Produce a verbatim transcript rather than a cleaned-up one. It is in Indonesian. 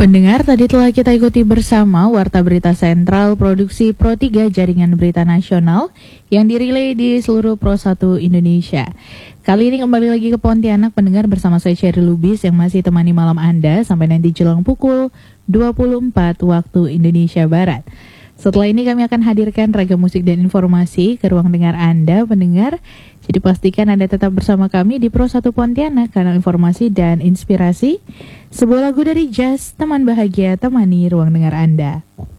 Pendengar, tadi telah kita ikuti bersama Warta Berita Sentral Produksi Pro tiga Jaringan Berita Nasional yang dirilai di seluruh Pro satu Indonesia. Kali ini kembali lagi ke Pontianak, pendengar, bersama saya Cherry Lubis yang masih temani malam Anda sampai nanti jelang pukul dua puluh empat waktu Indonesia Barat. Setelah ini kami akan hadirkan ragam musik dan informasi ke ruang dengar Anda, pendengar. Jadi pastikan Anda tetap bersama kami di Pro satu Pontianak, kanal informasi dan inspirasi. Sebuah lagu dari Jazz, teman bahagia, temani ruang dengar Anda.